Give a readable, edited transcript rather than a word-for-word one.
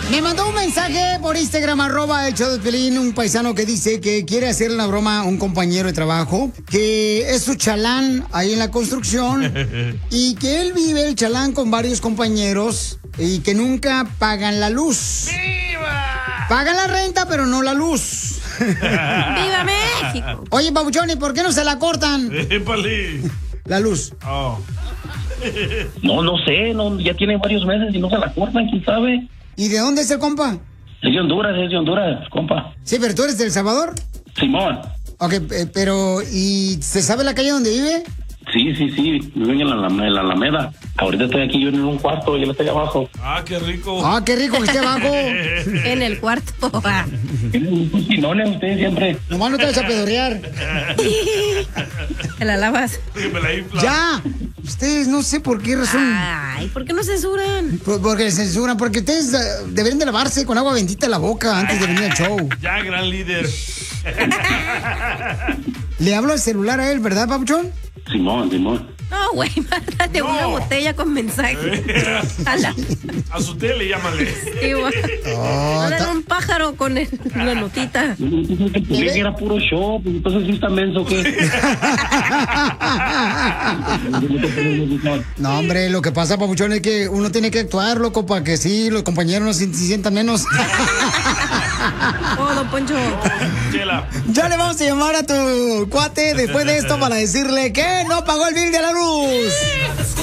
Me mandó un mensaje por Instagram, @el show de Piolín, un paisano que dice que quiere hacerle una broma a un compañero de trabajo, que es su chalán ahí en la construcción, y que él vive el chalán con varios compañeros y que nunca pagan la luz. ¡Viva! Pagan la renta, pero no la luz. ¡Viva México! Oye, Pabuchón, ¿y por qué no se la cortan? ¡Épale! La luz. Oh. No sé, ya tiene varios meses y no se la cortan, ¿quién sabe? ¿Y de dónde es el compa? Es de Honduras, compa. Sí, pero tú eres de El Salvador. Simón. Ok, pero ¿y se sabe la calle donde vive? Sí, viven en la Alameda. Ahorita estoy aquí yo en un cuarto y él está allá abajo. ¡Ah, qué rico! ¡Ah, qué rico que esté abajo! En el cuarto. No, usted siempre. Nomás no te vas a pedorrear. ¿Te la lavas? Me la infla. ¡Ya! Ustedes no sé por qué razón. Ay, ¿por qué no censuran? Porque censuran, porque ustedes deberían de lavarse con agua bendita la boca antes de venir al show. Ya, gran líder. Le hablo al celular a él, ¿verdad, Papuchón? Simón. No, güey, mándate una botella con mensaje. A su tele, llámale. Sí, güey. Mándale un pájaro con la notita. Que era puro show, pues entonces sí está menso que. No, hombre, lo que pasa, Papuchón, es que uno tiene que actuar, loco, para que sí, los compañeros no se sientan menos. Oh, don Poncho. Chela. Ya le vamos a llamar a tu cuate después de esto para decirle que no pagó el bill de la luz.